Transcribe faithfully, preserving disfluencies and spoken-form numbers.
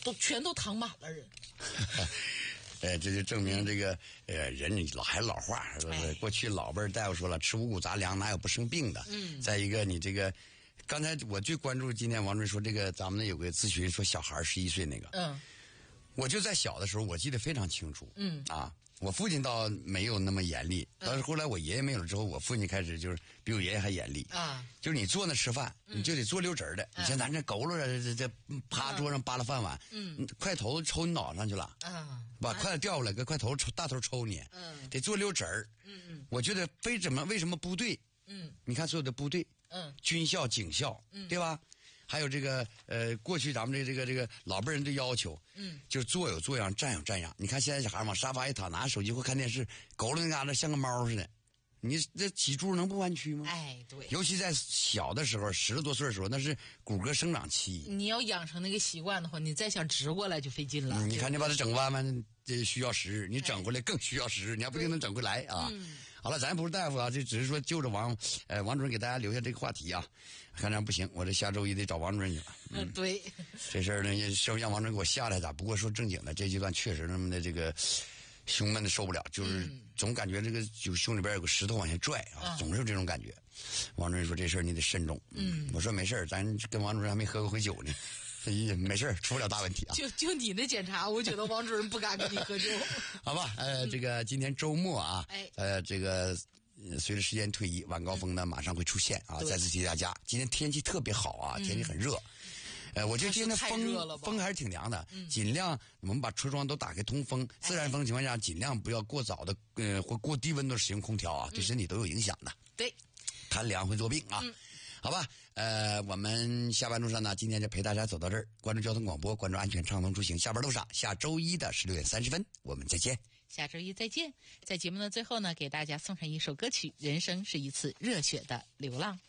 都全都躺满了人。 呃，这就证明这个呃人老还是老话，哎、过去老辈大夫说了，吃五谷杂粮哪有不生病的？嗯。再一个，你这个刚才我最关注今天王主任说这个咱们有个咨询说小孩十一岁那个，嗯，我就在小的时候我记得非常清楚，嗯啊。我父亲倒没有那么严厉，但是后来我爷爷没有了之后，我父亲开始就是比我爷爷还严厉啊。就是你坐那吃饭，你就得坐溜直的。你像咱这佝偻着这这趴桌上扒拉饭碗，嗯，筷头抽你脑上去了，啊，把筷子掉下来，跟筷头抽大头抽你，嗯，得坐溜直儿。嗯嗯，我觉得非怎么为什么部队，嗯，你看所有的部队，嗯，军校、警校，嗯，对吧？还有这个呃，过去咱们这这个这个老辈人的要求，嗯，就是坐有坐样，站有站样。你看现在小孩往沙发一躺，拿着手机或看电视，佝偻那嘎达像个猫似的。你这脊柱能不弯曲吗？ 哎，对。 尤其在小的时候，十多岁的时候，那是骨骼生长期。 你要养成那个习惯的话，你再想直过来就费劲了。 嗯、你看，你把它整弯弯，这需要时日；你整回来更需要时日。你还不一定能整回来啊。嗯、好了，咱不是大夫啊，这只是说就着王呃王主任给大家留下这个话题啊。看这不行，我这下周一得找王主任去了。 嗯，嗯对。 这事儿呢，稍微让王主任给我下来咋？不过说正经的，这阶段确实那么的这个。胸闷的受不了，就是总感觉这个就胸里边有个石头往下拽啊，总是有这种感觉。王主任说这事儿你得慎重。嗯，我说没事儿，咱跟王主任还没喝过回酒呢，没事儿，出不了大问题啊。 就就你的检查，我觉得王主任不敢跟你喝酒。 好吧，呃，这个今天周末啊，哎，呃，这个随着时间推移，晚高峰呢马上会出现啊。再次提醒大家，今天天气特别好啊，天气很热。呃，我觉得今天的风风还是挺凉的，嗯、尽量我们把车窗都打开通风，自然风情况下尽量不要过早的呃或过低温度使用空调啊，对身体都有影响的。 对， 贪凉会作病啊。嗯、好吧，呃，我们下班路上呢，今天就陪大家走到这儿，关注交通广播，关注安全畅通出行。下班路上，下周一的十六点三十分，我们再见。 下周一再见。在节目的最后呢，给大家送上一首歌曲《人生是一次热血的流浪》。